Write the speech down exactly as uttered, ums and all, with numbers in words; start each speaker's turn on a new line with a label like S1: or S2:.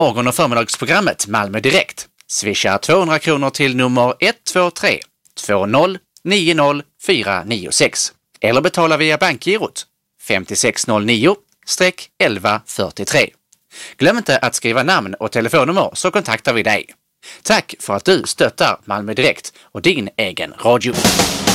S1: morgon- och förmiddagsprogrammet Malmö Direkt. Swisha tvåhundra kronor till nummer ett två tre två noll nio noll fyra nio sex eller betala via bankgirot fem sex noll nio elva fyrtiotre. Glöm inte att skriva namn och telefonnummer så kontaktar vi dig. Tack för att du stöttar Malmö Direkt och din egen radio.